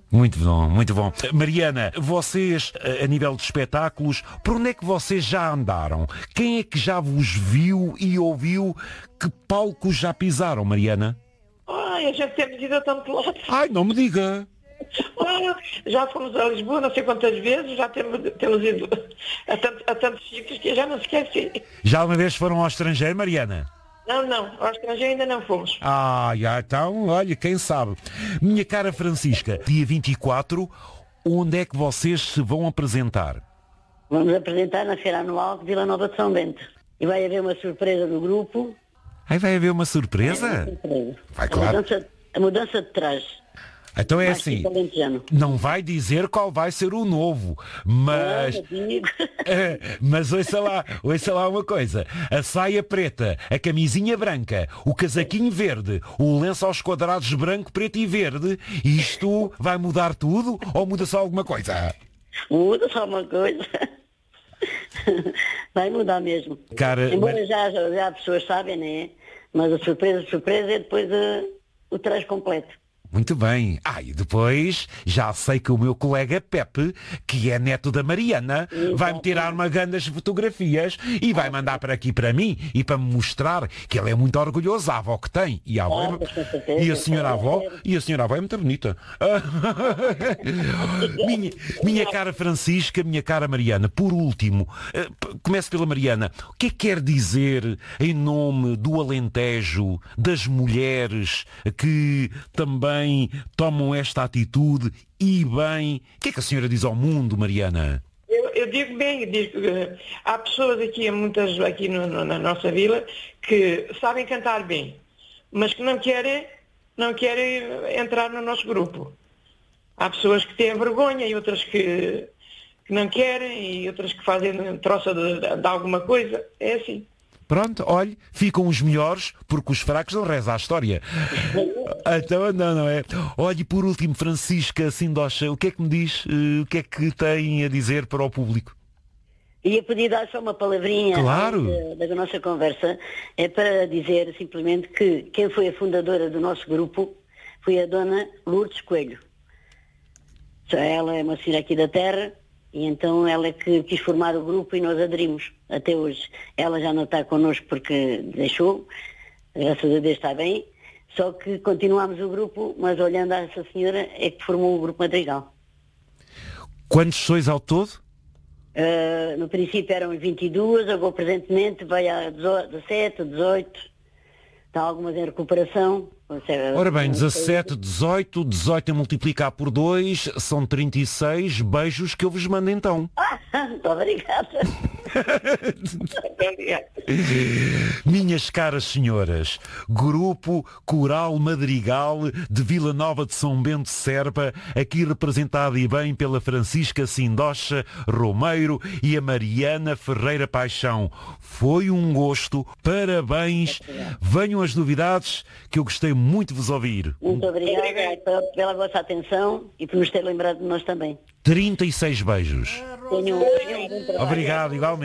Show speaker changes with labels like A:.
A: Muito bom, muito bom. Mariana, vocês, a nível de espetáculos, por onde é que vocês já andaram? Quem é que já vos viu e ouviu? Que palcos já pisaram, Mariana?
B: Ai, a gente temos ido a tanto lado.
A: Ai, não me diga.
B: Já fomos a Lisboa não sei quantas vezes, já temos ido a tantos sítios que eu já não esqueci.
A: Já uma vez foram ao estrangeiro, Mariana?
B: Não, ao estrangeiro ainda não fomos.
A: Então, olha, quem sabe. Minha cara Francisca, dia 24, onde é que vocês se vão apresentar?
C: Vamos apresentar na Feira Anual de Vila Nova de São Bento. E vai haver uma surpresa do grupo.
A: Aí vai haver uma surpresa?
C: Uma surpresa.
A: Vai, claro.
C: A mudança de traje.
A: Então é
C: Mais
A: assim,
C: tipo alentejano.
A: não vai dizer qual vai ser o novo, mas...
C: Não, digo.
A: Mas ouça lá uma coisa. A saia preta, a camisinha branca, o casaquinho verde, o lenço aos quadrados branco, preto e verde, isto vai mudar tudo ou muda só alguma coisa?
C: Muda só uma coisa. Vai mudar mesmo.
A: Cara,
C: Embora já as pessoas sabem, né? Mas a surpresa é depois o traje completo.
A: Muito bem. E depois já sei que o meu colega Pepe, que é neto da Mariana, vai-me tirar uma grandes fotografias e vai mandar para aqui para mim e para me mostrar que ele é muito orgulhoso, a avó que tem. E a avó e a senhora avó é muito bonita. minha cara Francisca, minha cara Mariana, por último, começo pela Mariana. O que é que quer dizer em nome do Alentejo, das mulheres que também tomam esta atitude e bem? O que é que a senhora diz ao mundo, Mariana?
B: Eu digo bem, há pessoas aqui, muitas aqui na nossa vila, que sabem cantar bem, mas que não querem entrar no nosso grupo. Há pessoas que têm vergonha e outras que não querem e outras que fazem troça de alguma coisa. É assim.
A: Pronto, olhe, ficam os melhores porque os fracos não rezam a história. Então, não é? Olhe, por último, Francisca Sindocha, o que é que me diz? O que é que tem a dizer para o público?
C: Ia pedir dar só uma palavrinha.
A: Claro.
C: Da nossa conversa. É para dizer simplesmente que quem foi a fundadora do nosso grupo foi a dona Lourdes Coelho. Ela é uma senhora aqui da terra. E então ela é que quis formar o grupo e nós aderimos até hoje. Ela já não está connosco porque deixou, graças a Deus está bem, só que continuamos o grupo, mas olhando a essa senhora é que formou o Grupo Madrigal.
A: Quantos sois ao todo?
C: No princípio eram 22, agora presentemente vai a 17, 18, está algumas em recuperação.
A: Ora bem, 17, 18 a multiplicar por 2, são 36 beijos que eu vos mando então.
C: Muito obrigada.
A: Minhas caras senhoras, Grupo Coral Madrigal de Vila Nova de São Bento Serpa, aqui representado e bem pela Francisca Sindocha Romeiro e a Mariana Ferreira Paixão. Foi um gosto, parabéns, venham as novidades que eu gostei muito de vos ouvir.
C: Muito obrigada pela vossa atenção e por nos ter lembrado de nós também.
A: 36 beijos.
C: Tenham um bom trabalho.
A: Obrigado, igualmente.